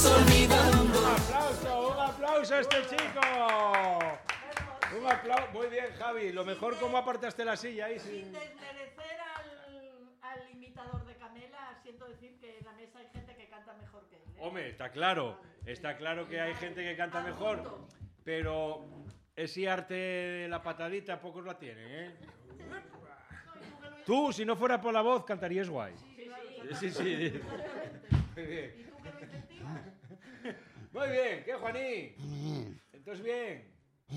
Un aplauso a este chico. Un aplauso. Muy bien, Javi. Lo mejor, ¿cómo apartaste la silla ahí? Sin desmerecer al imitador de Canela, siento decir que en la mesa hay gente que canta mejor que él. Hombre, está claro. Está claro que hay gente que canta mejor. Pero ese arte de la patadita pocos la tienen, ¿eh? Tú, si no fuera por la voz, cantarías guay. Sí. Muy bien. ¿Y tú que lo incentivas? Muy bien, ¿qué, Juaní? Entonces, bien.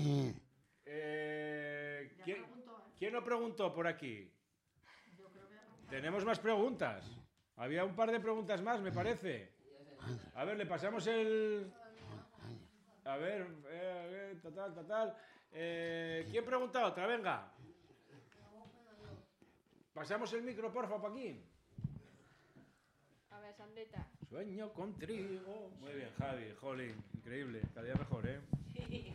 ¿Quién lo preguntó por aquí? Tenemos más preguntas. Había un par de preguntas más, me parece. A ver, le pasamos el... A ver, total. ¿Quién pregunta otra? Venga. Pasamos el micro, porfa, Paquín. A ver, Sandrita. Sueño con trigo. Muy bien, Javi, jolín, increíble. Cada día mejor, ¿eh? Sí.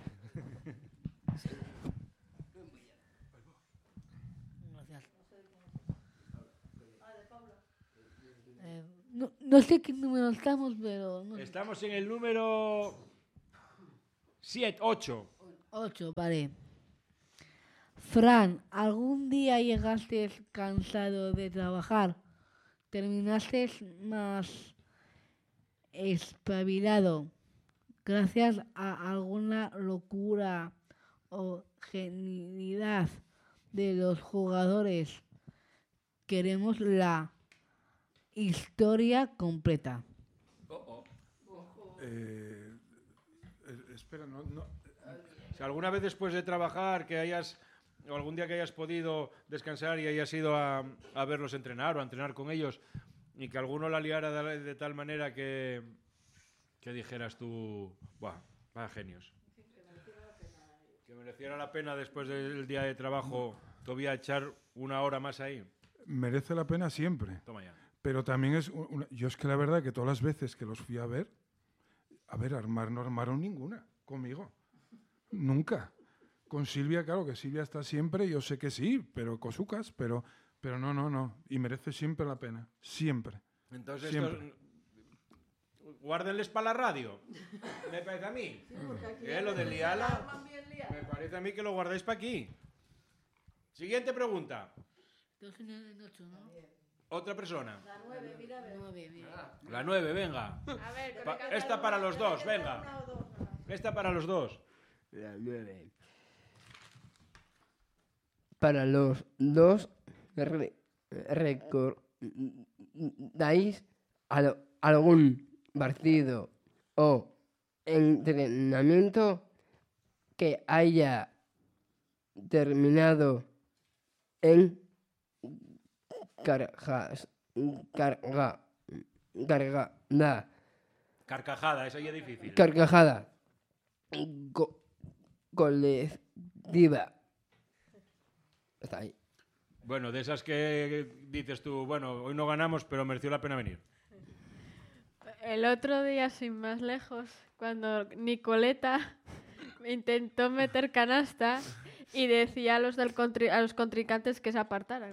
Gracias. No sé qué número estamos, pero... No. Estamos en el número 8. 8, vale. Fran, ¿algún día llegaste cansado de trabajar? ¿Terminaste más espabilado gracias a alguna locura o genialidad de los jugadores? Queremos la historia completa. Espera, no. Si alguna vez después de trabajar o algún día que hayas podido descansar y hayas ido a verlos entrenar o a entrenar con ellos y que alguno la liara de tal manera que dijeras tú, ¡buah, vaya genios! Que mereciera la pena después del día de trabajo todavía echar una hora más ahí. Merece la pena siempre. Toma ya. Pero también yo es que la verdad que todas las veces que los fui a ver, armar no armaron ninguna conmigo. Nunca. Con Silvia, claro que Silvia está siempre, yo sé que sí, pero cosucas, pero no. Y merece siempre la pena. Siempre. Entonces, siempre. Guárdenles para la radio. Me parece a mí. Sí, porque aquí Lo de liarla, arman bien liadas. me parece a mí que lo guardáis para aquí. Siguiente pregunta. 2 en 8, ¿no? Otra persona. La 9, mira, a ver. 9, mira. La 9, venga. A ver, Esta para los dos, venga. Una o dos, nada. Esta para los dos. La 9. Para los dos, ¿recordáis algún partido o entrenamiento que haya terminado en Carcajada, esa ya es difícil. carcajada colectiva? Está ahí. Bueno, de esas que dices tú, bueno, hoy no ganamos, pero mereció la pena venir. el otro día, sin más lejos, cuando Nicoleta intentó meter canasta y decía a los contrincantes que se apartaran.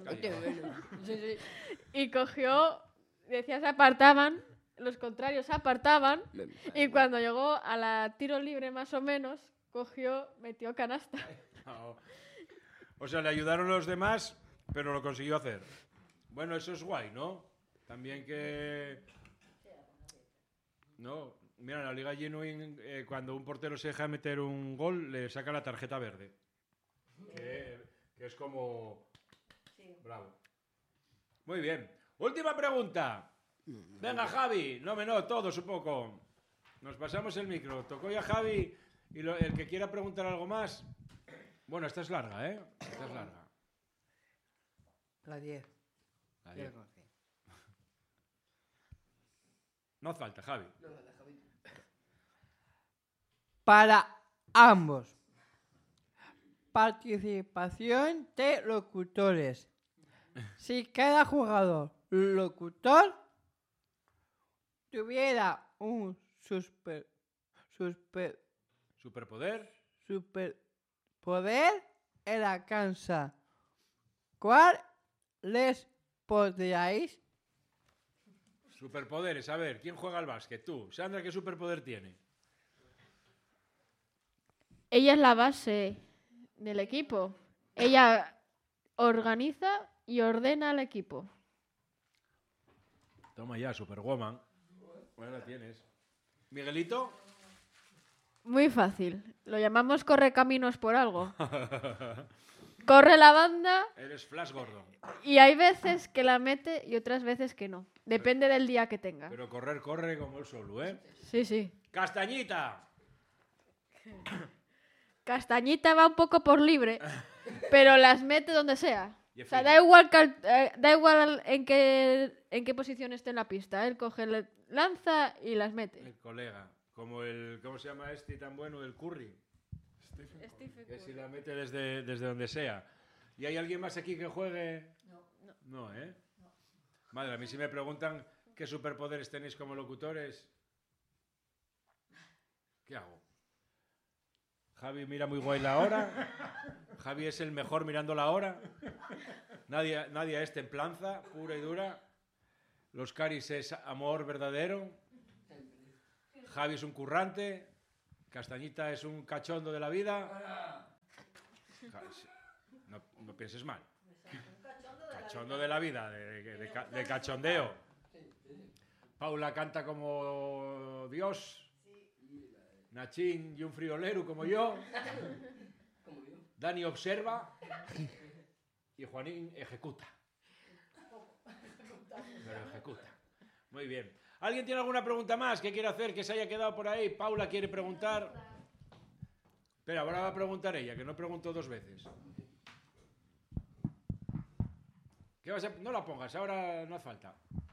Y cogió, decía se apartaban, los contrarios se apartaban, y cuando llegó a la tiro libre más o menos, cogió, metió canasta. No. O sea, le ayudaron los demás, pero lo consiguió hacer. Bueno, eso es guay, ¿no? También que... No, mira, en la Liga Genuine, cuando un portero se deja meter un gol, le saca la tarjeta verde. Que es como... Bravo. Muy bien. Última pregunta. Venga, Javi. No, todos un poco. Nos pasamos el micro. Tocó ya Javi y el que quiera preguntar algo más... Bueno, esta es larga, ¿eh? Esta es larga. La 10. La 10. No hace falta, Javi. Para ambos. Participación de locutores. Si cada jugador locutor tuviera un Superpoder. superpoder en la cancha, ¿cuál les podríais? Superpoderes, a ver, ¿quién juega al básquet? Tú. Sandra, ¿qué superpoder tiene? Ella es la base del equipo. Ella organiza y ordena al equipo. Toma ya, Superwoman. Bueno, la tienes. ¿Miguelito? Muy fácil. Lo llamamos correcaminos por algo. Corre la banda Eres Flash Gordon. y hay veces que la mete y otras veces que no. Depende del día que tenga. Pero correr, corre como el solo, ¿eh? Sí, sí. ¡Castañita! Castañita va un poco por libre, pero las mete donde sea. Y O sea, fina. da igual en qué posición esté en la pista. Él coge, lanza y las mete. El colega. Como el... ¿Cómo se llama este tan bueno? El Curry. Que si la mete desde donde sea. ¿Y hay alguien más aquí que juegue? No, ¿eh? Madre, a mí si me preguntan qué superpoderes tenéis como locutores, ¿qué hago? Javi mira muy guay la hora. Javi es el mejor mirando la hora. Nadia es templanza, pura y dura. Los Caris es amor verdadero. Javi es un currante. Castañita es un cachondo de la vida. No pienses mal. Cachondo de la vida, de cachondeo. Paula canta como Dios. Nachín y un friolero como yo. Dani observa. Y Juanín ejecuta. Pero ejecuta. Muy bien. ¿Alguien tiene alguna pregunta más que quiera hacer que se haya quedado por ahí? Paula quiere preguntar. Espera, ahora va a preguntar ella, que no preguntó 2 veces. ¿Qué vas a... No la pongas, ahora no hace falta.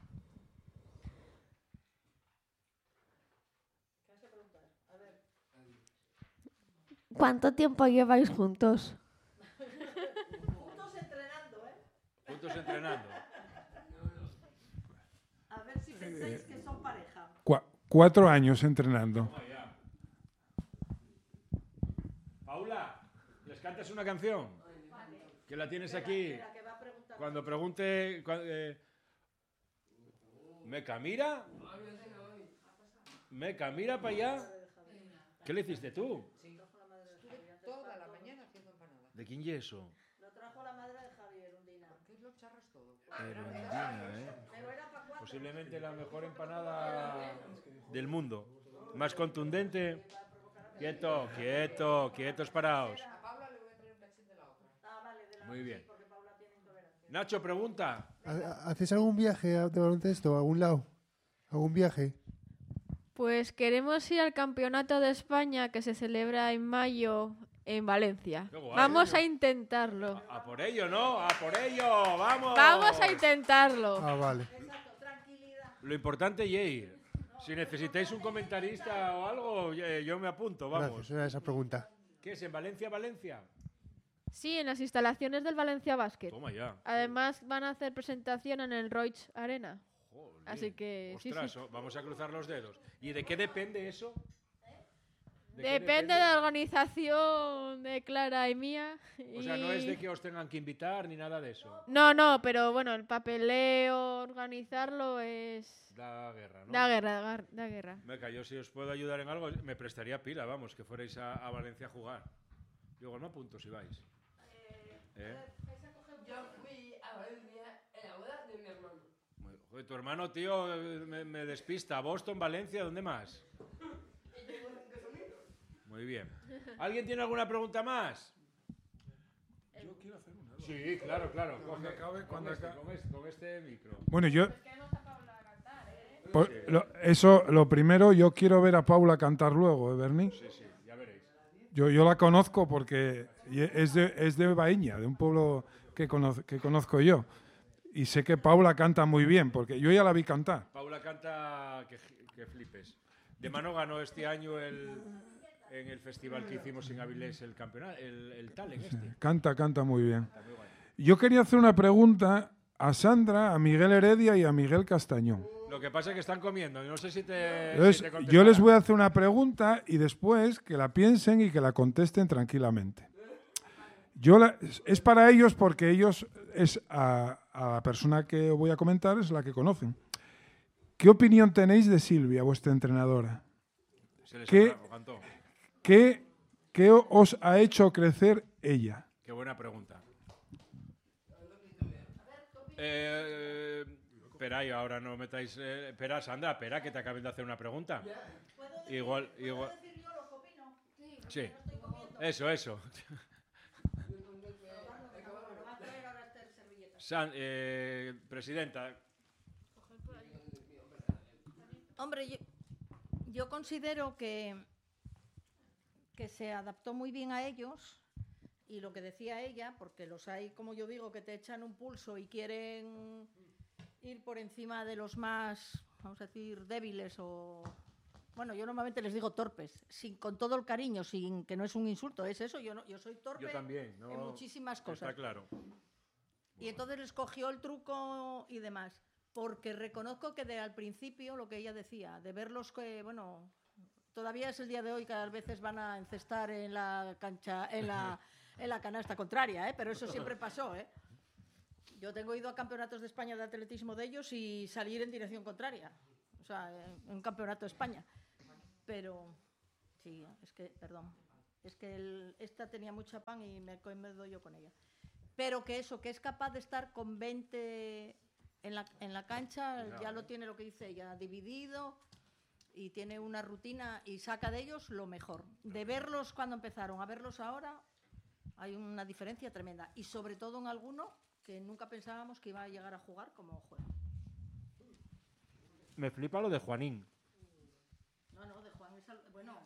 ¿Cuánto tiempo lleváis juntos? Juntos entrenando, ¿eh? Juntos entrenando. A ver si pensáis que son pareja. 4 años entrenando. Toma ya. Paula, ¿les cantas una canción? Que la tienes aquí. La que va a preguntar. Cuando pregunte... ¿Meca mira? ¿Meca mira para allá? ¿Qué le hiciste tú? Toda la mañana haciendo empanadas. ¿De quién y eso? Lo trajo la madre de Javier un día. ¿Qué lo charras todo? Erundina, ¿eh? Pero era para 4. Posiblemente la mejor empanada del mundo. Más contundente. Quieto, quieto, quietos paraos. A Paula le voy a traer un cachín de la otra. Ah, vale, de la Muy bien. porque Paula tiene intolerancia. Nacho, pregunta. ¿Haces algún viaje de baloncesto a algún lado? ¿Algún viaje? Pues queremos ir al Campeonato de España que se celebra en mayo en Valencia. Qué guay. Vamos a intentarlo. A por ello, ¿no? A por ello. ¡Vamos! Vamos a intentarlo. Ah, vale. Exacto, tranquilidad. Lo importante es ir. Si necesitáis un comentarista o algo, yo me apunto, vamos. Gracias, era esa pregunta. ¿Qué es? ¿En Valencia, Valencia? Sí, en las instalaciones del Valencia Basket. Toma ya. Además van a hacer presentación en el Roig Arena. Jolín. Así que sí, Ostras, sí. vamos a cruzar los dedos. ¿Y de qué depende eso? ¿De qué Depende de la organización de Clara y mía. O sea, no es y- de que os tengan que invitar ni nada de eso. No, pero bueno, el papeleo, organizarlo es... Da guerra, ¿no? Da guerra. Meca, yo si os puedo ayudar en algo, me prestaría pila, vamos, que fuerais a Valencia a jugar. Luego no apunto si vais. ¿Eh? Yo fui a Valencia en la boda de mi hermano. Joder, tu hermano, tío, me despista. Boston, Valencia, ¿dónde más? Muy bien. ¿Alguien tiene alguna pregunta más? Yo quiero hacer una. Sí, claro, claro. Cuando acabe- cuando acabe- Con este micro. Bueno, yo... Lo primero, yo quiero ver a Paula cantar luego, ¿eh, Berni? Sí, sí, ya veréis. Yo la conozco porque es de Baíña, de un pueblo que conozco yo. Y sé que Paula canta muy bien, porque yo ya la vi cantar. Paula canta que flipes. De mano ganó este año en el festival que hicimos en Avilés el campeonato, el talent este. Canta muy bien. Está muy guay. Yo quería hacer una pregunta a Sandra, a Miguel Heredia y a Miguel Castañón. Lo que pasa es que están comiendo. No sé si te. Entonces, si te yo contestarán. les voy a hacer una pregunta y después que la piensen y que la contesten tranquilamente. Es para ellos porque ellos a la persona que voy a comentar es la que conocen. ¿Qué opinión tenéis de Silvia, vuestra entrenadora? Se les ¿Qué? atragantó. ¿Qué os ha hecho crecer ella? Qué buena pregunta. Espera, y ahora no metáis... espera, Sandra, espera, que te acaben de hacer una pregunta. Igual... ¿Puedo decir yo lo que opino? Sí. Eso. Presidenta. Hombre, yo considero que se adaptó muy bien a ellos y lo que decía ella, porque los hay, como yo digo, que te echan un pulso y quieren ir por encima de los más, vamos a decir, débiles o... Bueno, yo normalmente les digo torpes, con todo el cariño, sin que no es un insulto, es eso, yo soy torpe Yo también, en muchísimas cosas. Está claro. Y entonces les cogió el truco y demás. Porque reconozco que al principio, lo que ella decía, de verlos que, bueno, todavía es el día de hoy que a veces van a encestar en la cancha, en la canasta contraria, pero eso siempre pasó, Yo tengo ido a campeonatos de España de atletismo de ellos y salir en dirección contraria. O sea, en un campeonato de España. Pero, sí, es que esta tenía mucha pan y me doy yo con ella. Pero que eso, que es capaz de estar con 20 en la cancha, ya lo tiene lo que dice ella, dividido y tiene una rutina y saca de ellos lo mejor. De verlos cuando empezaron a verlos ahora, hay una diferencia tremenda. Y sobre todo en alguno que nunca pensábamos que iba a llegar a jugar como juega. Me flipa lo de Juanín. No, de Juan es... Bueno,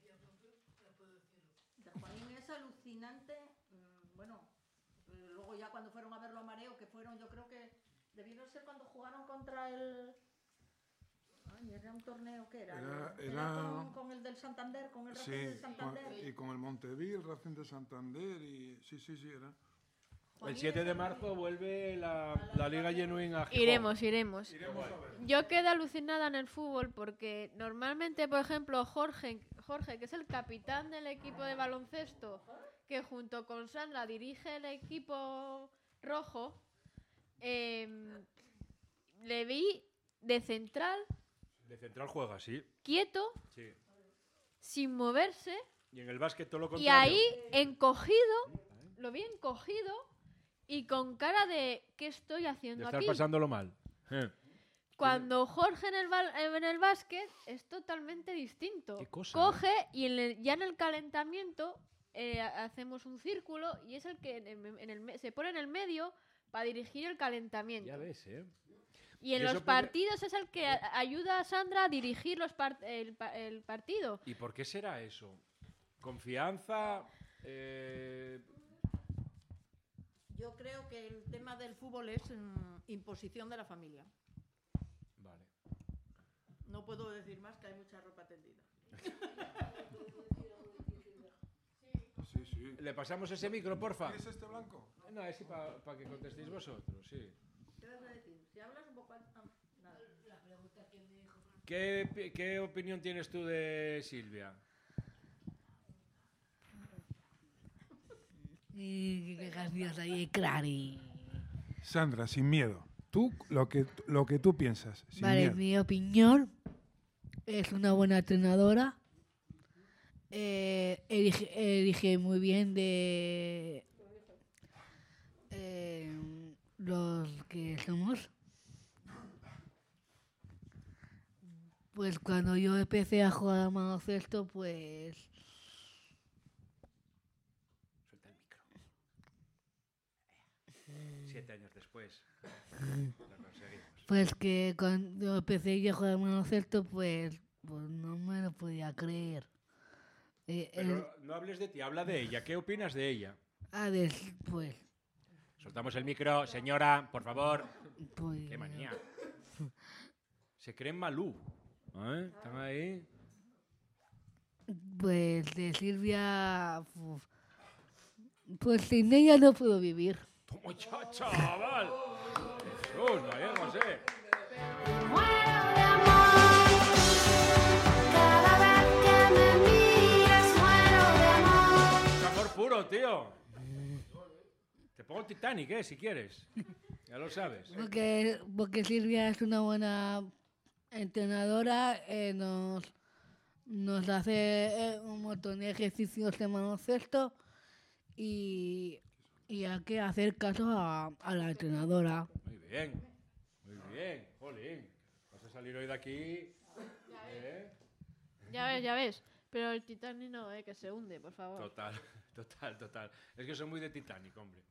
de Juanín es alucinante. Bueno, luego ya cuando fueron a verlo a Mareo, que fueron, yo creo que debieron ser cuando jugaron contra el... Ay, era un torneo, ¿qué era? Era con el del Santander, con el Racing del Santander. Y con el Montevideo, el Racing de Santander, y sí, era. El 7 de marzo vuelve la Liga Genuine a Gijón. Iremos. Yo quedé alucinada en el fútbol porque normalmente, por ejemplo, Jorge, que es el capitán del equipo de baloncesto, que junto con Sandra dirige el equipo rojo, le vi de central. De central juega, sí. Quieto, Sí. sin moverse. Y en el básquet todo lo Y contrario. ahí lo vi encogido y con cara de ¿qué estoy De haciendo estar aquí? pasándolo mal. Cuando Jorge en el básquet es totalmente distinto. ¿Qué cosa, Coge y ya en el calentamiento hacemos un círculo y es el que se pone en el medio para dirigir el calentamiento. Ya ves, Y en ¿Y los eso partidos es el que ayuda a Sandra a dirigir el partido. ¿Y por qué será eso? ¿Confianza? Yo creo que el tema del fútbol es imposición de la familia. Vale. No puedo decir más, que hay mucha ropa tendida. Sí. ¿Le pasamos ese micro, porfa? ¿Qué es este blanco? No, es para que contestéis vosotros, sí. ¿Qué vas a decir? Si hablas un poco... nada. ¿Qué opinión tienes tú de Silvia? Qué graciosa y clari. Sandra, sin miedo. Tú, lo que tú piensas, sin Vale, miedo. mi opinión es una buena entrenadora. Elige muy bien de los que somos. Pues cuando yo empecé a jugar a baloncesto, pues Suelta el micro. 7 años después. Lo conseguimos. pues que cuando empecé yo a jugar a baloncesto, pues no me lo podía creer. Pero no hables de ti, habla de ella. ¿Qué opinas de ella? Pues Soltamos el micro, señora, por favor. Pues, Qué manía. Se creen Malú. ¿Están ahí? Pues de Silvia, pues sin ella no puedo vivir. ¡Toma ya, chaval! ¡Jesús, vaya, no sé! Muero de amor, cada vez que me miras muero de amor. Es amor puro, tío. Te pongo el Titanic, si quieres. Ya lo sabes. Porque Silvia es una buena entrenadora nos hace un montón de ejercicios de baloncesto y hay que hacer caso a la entrenadora. Muy bien. Jolín. Vas a salir hoy de aquí. Ya ves. Pero el Titanic no, que se hunde, por favor. Total. Es que soy muy de Titanic, hombre.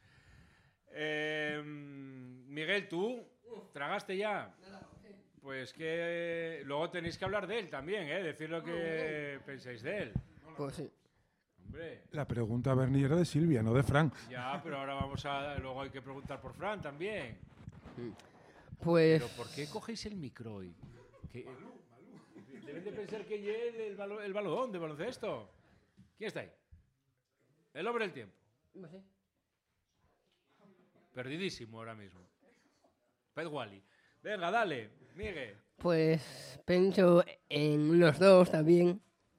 Miguel, ¿tú tragaste ya? Pues que luego tenéis que hablar de él también, decir lo que pensáis de él. Pues sí. Hombre. La pregunta, Bernie, era de Silvia, no de Fran. Ya, pero ahora luego hay que preguntar por Fran también. Pues... ¿Pero por qué cogéis el micro hoy? Deben de pensar que lleve el balón de baloncesto. ¿Quién está ahí? El hombre del tiempo. Perdidísimo ahora mismo. Pet Wally. Venga, dale, Miguel. Pues pienso en los dos también.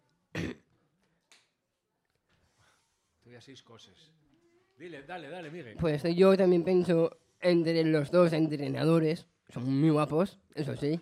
Estoy a 6 cosas. Dale, Miguel. Pues yo también pienso entre los dos entrenadores. Son muy guapos, eso sí.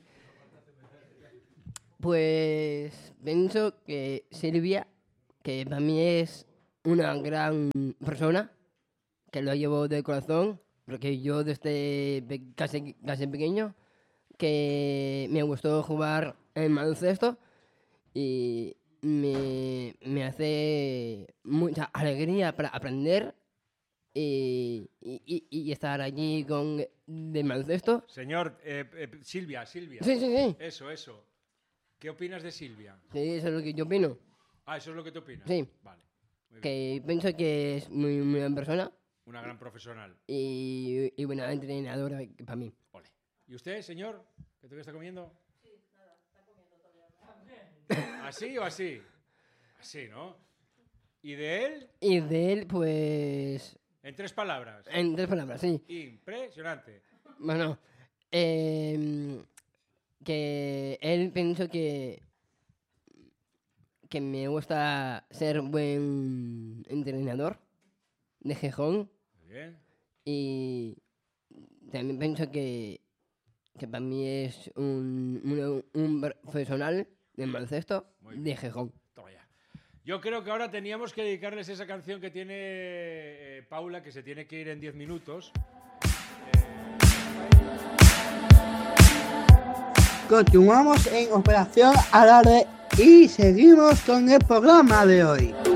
Pues pienso que Silvia, que para mí es una gran persona, que lo llevo de corazón, porque yo desde casi pequeño, que me gustó jugar en baloncesto y me hace mucha alegría para aprender y estar allí de baloncesto. Señor, Silvia. Sí. Eso. ¿Qué opinas de Silvia? Sí, eso es lo que yo opino. Ah, ¿eso es lo que tú opinas? Sí. Vale. Que pienso que es muy buena persona. Una gran profesional. Y buena entrenadora para mí. Ole. ¿Y usted, señor? ¿Qué todavía está comiendo? Sí, nada, está comiendo todavía. ¿Así o así? Así, ¿no? ¿Y de él? Y de él, pues... En 3 palabras. En 3 palabras, sí. Impresionante. Bueno, que él pienso que me gusta ser buen entrenador de Gijón. Muy bien. Y también pienso que para mí es un profesional del baloncesto de Gijón. Toma ya. Yo creo que ahora teníamos que dedicarles esa canción que tiene Paula, que se tiene que ir en 10 minutos. Continuamos en Operación Alarde y seguimos con el programa de hoy.